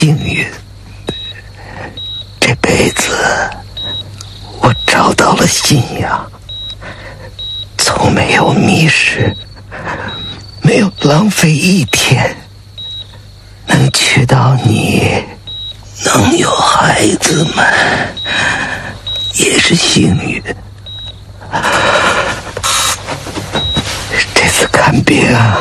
幸运，这辈子我找到了信仰，从没有迷失，没有浪费一天，能娶到你，能有孩子们，也是幸运。这次看病啊，